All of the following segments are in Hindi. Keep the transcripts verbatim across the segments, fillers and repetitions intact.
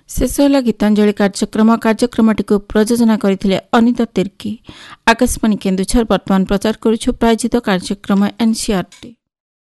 शेष होला गीतांजलि कार्यक्रम कार्यक्रमटी को प्रयोजना करथिले अनिता तिर्की। आकाशवाणी केन्दुझर वर्तमान प्रचार करुछु प्रायोजित कार्यक्रम एनसीईआरटी।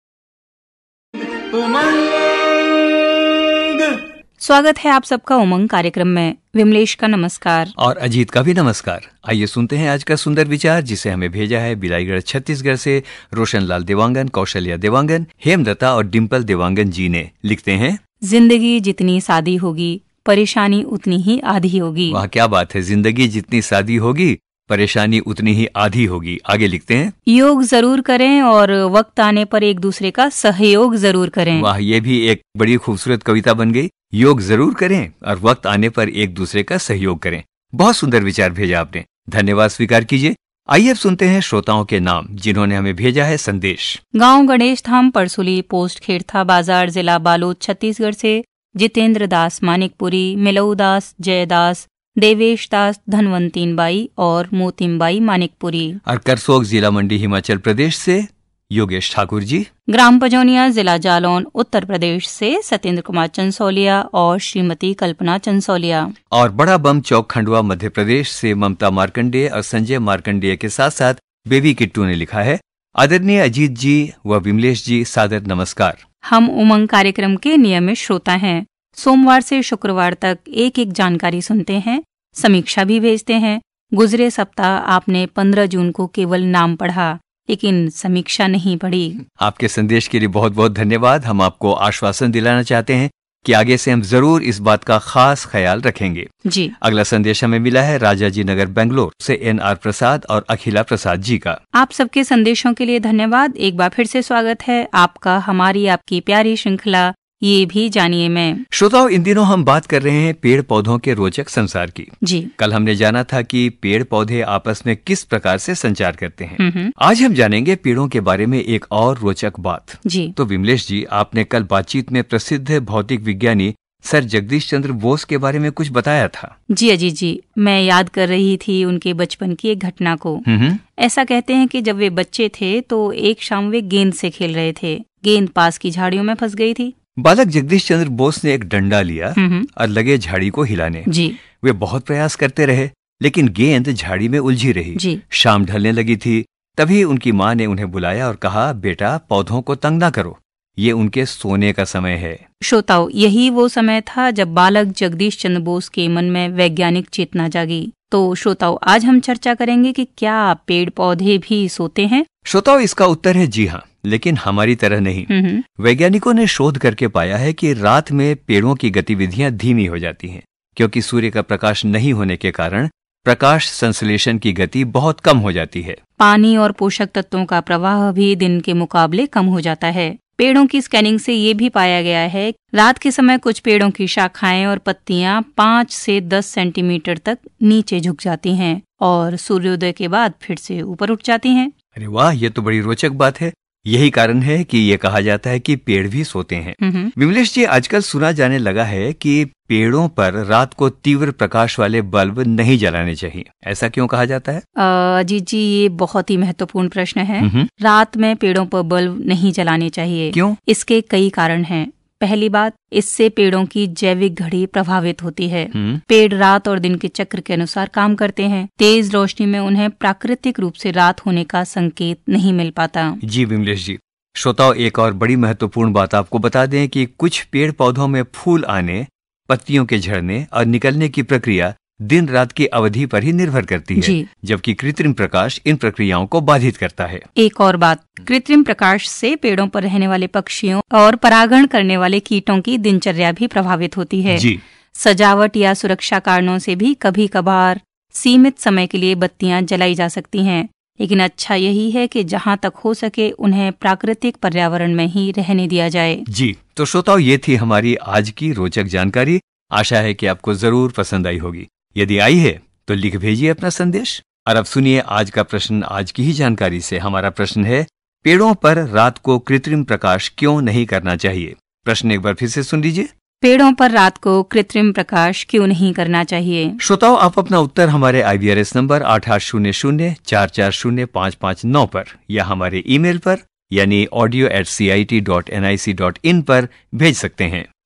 स्वागत है आप सबका उमंग कार्यक्रम में। विमलेश का नमस्कार और अजीत का भी नमस्कार। आइए सुनते हैं आज का सुंदर विचार, जिसे हमें भेजा है बिलाईगढ़ छत्तीसगढ़ से रोशनलाल देवांगन, कौशल्या देवांगन, हेमलता और डिम्पल देवांगन जी ने। लिखते हैं, जिंदगी जितनी सादी होगी परेशानी उतनी ही आधी होगी। वाह, क्या बात है। जिंदगी जितनी सादी होगी परेशानी उतनी ही आधी होगी। आगे लिखते हैं, योग जरूर करें और वक्त आने पर एक दूसरे का सहयोग जरूर करें। वाह, ये भी एक बड़ी खूबसूरत कविता बन गई। योग जरूर करें और वक्त आने पर एक दूसरे का सहयोग करें। बहुत सुंदर विचार भेजा आपने, धन्यवाद स्वीकार कीजिए। आइए अब सुनते हैं श्रोताओं के नाम जिन्होंने हमें भेजा है संदेश। गांव गणेश धाम, परसुली पोस्ट, खेड़था बाजार, जिला बालोद, छत्तीसगढ़ से जितेंद्र दास मानिकपुरी, मिलऊ दास, जयदास, देवेश दास, धनवंतीन बाई और मोतिम बाई मानिकपुरी। और करसोग जिला मंडी, हिमाचल प्रदेश से योगेश ठाकुर जी। ग्राम पजौनिया, जिला जालौन, उत्तर प्रदेश से सत्येंद्र कुमार चंसौलिया और श्रीमती कल्पना चंसौलिया। और बड़ा बम चौक, खंडवा, मध्य प्रदेश से ममता मार्कंडेय और संजय मार्कंडेय के साथ साथ बेबी किट्टू ने लिखा है, आदरणीय अजीत जी व विमलेश जी, सादर नमस्कार। हम उमंग कार्यक्रम के नियमित श्रोता हैं। सोमवार से शुक्रवार तक एक एक जानकारी सुनते हैं, समीक्षा भी भेजते हैं। गुजरे सप्ताह आपने पंद्रह जून को केवल नाम पढ़ा, लेकिन समीक्षा नहीं पढ़ी। आपके संदेश के लिए बहुत बहुत धन्यवाद। हम आपको आश्वासन दिलाना चाहते हैं कि आगे से हम जरूर इस बात का खास ख्याल रखेंगे जी। अगला संदेश हमें मिला है राजाजी नगर, बेंगलोर से एन आर प्रसाद और अखिला प्रसाद जी का। आप सबके संदेशों के लिए धन्यवाद। एक बार फिर से स्वागत है आपका हमारी आपकी प्यारी श्रृंखला ये भी जानिए में। श्रोताओं, इन दिनों हम बात कर रहे हैं पेड़ पौधों के रोचक संसार की। जी। कल हमने जाना था कि पेड़ पौधे आपस में किस प्रकार से संचार करते हैं। हम्म। आज हम जानेंगे पेड़ों के बारे में एक और रोचक बात। जी। तो विमलेश जी, आपने कल बातचीत में प्रसिद्ध भौतिक विज्ञानी सर जगदीश चंद्र बोस के बारे में कुछ बताया था। जी अजीत जी, मैं याद कर रही थी उनके बचपन की एक घटना को। ऐसा कहते हैं कि जब वे बच्चे थे तो एक शाम वे गेंद से खेल रहे थे। गेंद पास की झाड़ियों में फंस गई थी। बालक जगदीश चंद्र बोस ने एक डंडा लिया और लगे झाड़ी को हिलाने। जी। वे बहुत प्रयास करते रहे, लेकिन गेंद झाड़ी में उलझी रही। जी। शाम ढलने लगी थी, तभी उनकी माँ ने उन्हें बुलाया और कहा, बेटा पौधों को तंग ना करो, ये उनके सोने का समय है। श्रोताओ, यही वो समय था जब बालक जगदीश चंद्र बोस के मन में वैज्ञानिक चेतना जागी। तो श्रोताओ, आज हम चर्चा करेंगे कि क्या पेड़ पौधे भी सोते हैं। श्रोताओ, इसका उत्तर है जी हाँ, लेकिन हमारी तरह नहीं। वैज्ञानिकों ने शोध करके पाया है कि रात में पेड़ों की गतिविधियां धीमी हो जाती हैं, क्योंकि सूर्य का प्रकाश नहीं होने के कारण प्रकाश संश्लेषण की गति बहुत कम हो जाती है। पानी और पोषक तत्वों का प्रवाह भी दिन के मुकाबले कम हो जाता है। पेड़ों की स्कैनिंग से ये भी पाया गया है रात के समय कुछ पेड़ों की शाखाएं और पत्तियां पाँच से दस सेंटीमीटर तक नीचे झुक जाती हैं और सूर्योदय के बाद फिर से ऊपर उठ जाती हैं। अरे वाह, ये तो बड़ी रोचक बात है। यही कारण है कि ये कहा जाता है कि पेड़ भी सोते हैं। विमलेश जी, आजकल सुना जाने लगा है कि पेड़ों पर रात को तीव्र प्रकाश वाले बल्ब नहीं जलाने चाहिए। ऐसा क्यों कहा जाता है? अजीत जी, ये बहुत ही महत्वपूर्ण प्रश्न है। रात में पेड़ों पर बल्ब नहीं जलाने चाहिए। क्यों? इसके कई कारण हैं। पहली बात, इससे पेड़ों की जैविक घड़ी प्रभावित होती है। पेड़ रात और दिन के चक्र के अनुसार काम करते हैं। तेज रोशनी में उन्हें प्राकृतिक रूप से रात होने का संकेत नहीं मिल पाता। जी विमलेश जी। श्रोताओं, एक और बड़ी महत्वपूर्ण बात आपको बता दें कि कुछ पेड़ पौधों में फूल आने, पत्तियों के झड़ने और निकलने की प्रक्रिया दिन रात की अवधि पर ही निर्भर करती है, जबकि कृत्रिम प्रकाश इन प्रक्रियाओं को बाधित करता है। एक और बात, कृत्रिम प्रकाश से पेड़ों पर रहने वाले पक्षियों और परागण करने वाले कीटों की दिनचर्या भी प्रभावित होती है। जी। सजावट या सुरक्षा कारणों से भी कभी कभार सीमित समय के लिए बत्तियां जलाई जा सकती हैं, लेकिन अच्छा यही है कि जहां तक हो सके उन्हें प्राकृतिक पर्यावरण में ही रहने दिया जाए। जी, तो श्रोताओ, ये थी हमारी आज की रोचक जानकारी। आशा है कि आपको जरूर पसंद आई होगी। यदि आई है तो लिख भेजिए अपना संदेश। और अब सुनिए आज का प्रश्न। आज की ही जानकारी से हमारा प्रश्न है, पेड़ों पर रात को कृत्रिम प्रकाश क्यों नहीं करना चाहिए? प्रश्न एक बार फिर से सुन लीजिए। पेड़ों पर रात को कृत्रिम प्रकाश क्यों नहीं करना चाहिए? श्रोताओं, आप अपना उत्तर हमारे आई वी आर एस नंबर आठ आठ शून्य शून्य चार चार शून्य पाँच पाँच नौ पर या हमारे ईमेल पर यानी audio eight C I T dot N I C dot in पर भेज सकते हैं।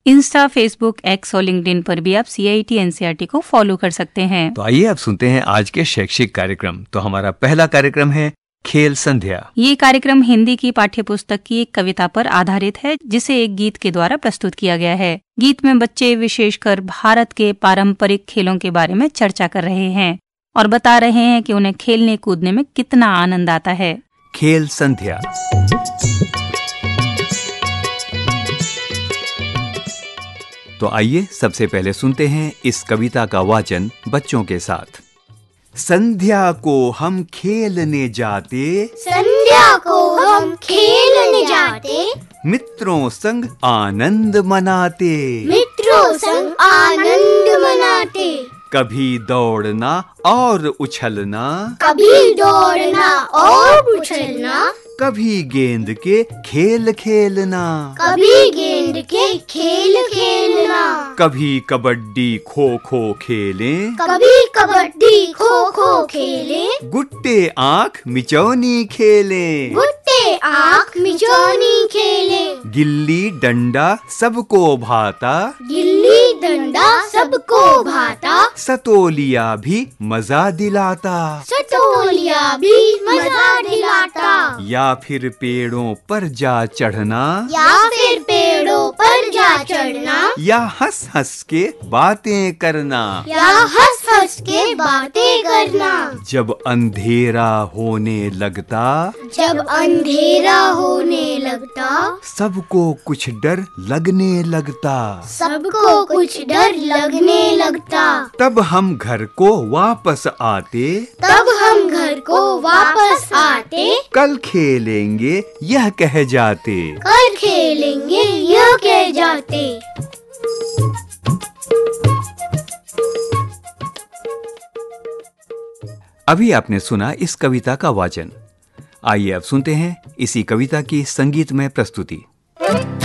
इंस्टा, फेसबुक, एक्स और लिंक्डइन पर भी आप सी I T N C R T को फॉलो कर सकते हैं। तो आइए अब सुनते हैं आज के शैक्षिक कार्यक्रम। तो हमारा पहला कार्यक्रम है खेल संध्या। ये कार्यक्रम हिंदी की पाठ्यपुस्तक की एक कविता पर आधारित है, जिसे एक गीत के द्वारा प्रस्तुत किया गया है। गीत में बच्चे विशेषकर भारत के पारंपरिक खेलों के बारे में चर्चा कर रहे हैं और बता रहे हैं कि उन्हें खेलने कूदने में कितना आनंद आता है। खेल संध्या। तो आइए सबसे पहले सुनते हैं इस कविता का वाचन बच्चों के साथ। संध्या को हम खेलने जाते, संध्या को हम खेलने जाते, मित्रों संग आनंद मनाते, मित्रों संग आनंद मनाते। कभी दौड़ना और उछलना, कभी दौड़ना और उछलना, कभी गेंद के खेल खेलना, कभी गेंद के खेल खेलना, कभी कबड्डी खो खो खेलें, कभी कबड्डी खो खो खेलें, गुट्टे आंख मिचौनी खेलें, गुट्टे आंख मिचौनी खेलें, गिल्ली डंडा सबको भाता, गिल्ली डंडा सबको भाता, सतोलिया भी मजा दिलाता, सतोलिया भी मजा दिलाता। या फिर पेड़ों पर जा चढ़ना, या फिर पेड़ों पर जा चढ़ना, या हंस हंस के बातें करना, या हंस हंस के बातें करना। जब अंधेरा होने लगता, जब अंधेरा होने लगता, सबको कुछ डर लगने लगता, सबको कुछ डर लगने लगता। तब हम घर को वापस आते, तब हम घर को वापस आते, कल खेलेंगे यह कह जाते, कल खेलेंगे यह कह जाते। अभी आपने सुना इस कविता का वाचन। आइए अब सुनते हैं इसी कविता की संगीतमय प्रस्तुति।